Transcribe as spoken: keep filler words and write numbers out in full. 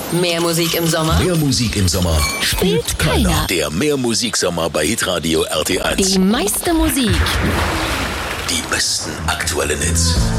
Mehr Musik im Sommer Mehr Musik im Sommer spielt keiner. Der Mehr Musiksommer bei Hitradio R T eins. Die meiste Musik. Die besten aktuellen Hits.